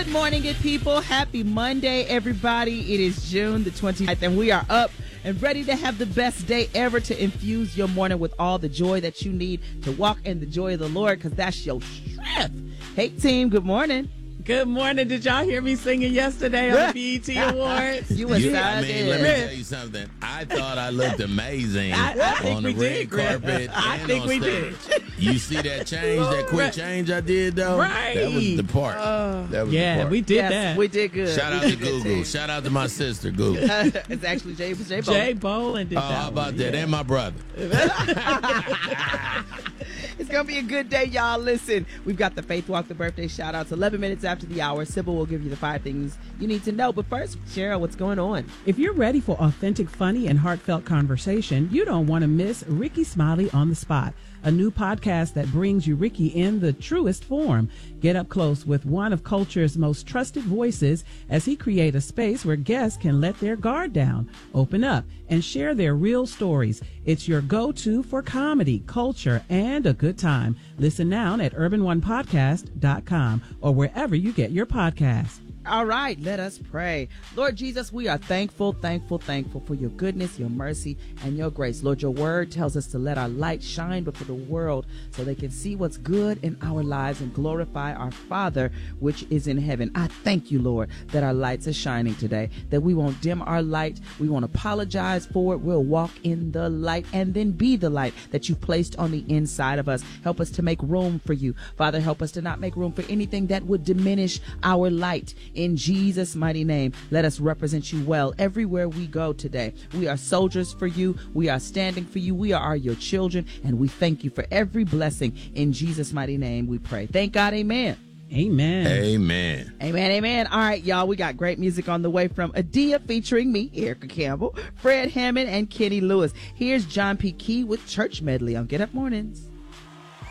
Good morning, good people. Happy Monday, everybody. It is June the 29th, and we are up and ready to have the best day ever to infuse your morning with all the joy that you need to walk in the joy of the Lord, because that's your strength. Hey, team, good morning. Good morning. Did y'all hear me singing yesterday on the BET Awards? You were let me tell you something. I thought I looked amazing on the red carpet. I think we did. You see that change, that quick change I did, though? Right. That was the part. That was the part. We did that. We did good. Shout out to Google. Shout out to my sister, Google. It's actually Jay Boland. Jay Boland did that. How about that? And my brother. It's going to be a good day, y'all. Listen, we've got the Faith Walk, the birthday shout-outs, 11 minutes after the hour. Sybil will give you the 5 things you need to know. But first, Cheryl, what's going on? If you're ready for authentic, funny, and heartfelt conversation, you don't want to miss Ricky Smiley on the Spot, a new podcast that brings you Ricky in the truest form. Get up close with one of culture's most trusted voices as he creates a space where guests can let their guard down, open up, and share their real stories. It's your go-to for comedy, culture, and a good time. Listen now at urbanonepodcast.com or wherever you get your podcasts. All right, let us pray. Lord Jesus, we are thankful for your goodness, your mercy, and your grace. Lord, your word tells us to let our light shine before the world so they can see what's good in our lives and glorify our Father, which is in heaven. I thank you, Lord, that our lights are shining today, that we won't dim our light. We won't apologize for it. We'll walk in the light and then be the light that you've placed on the inside of us. Help us to make room for you. Father, help us to not make room for anything that would diminish our light. In Jesus' mighty name, let us represent you well everywhere we go today. We are soldiers for you. We are standing for you. We are your children, and we thank you for every blessing. In Jesus' mighty name we pray. Thank God. Amen. Amen. Amen. Amen. Amen. All right, y'all, we got great music on the way from Adia featuring me, Erica Campbell, Fred Hammond, and Kenny Lewis. Here's John P. Key with Church Medley on Get Up Mornings.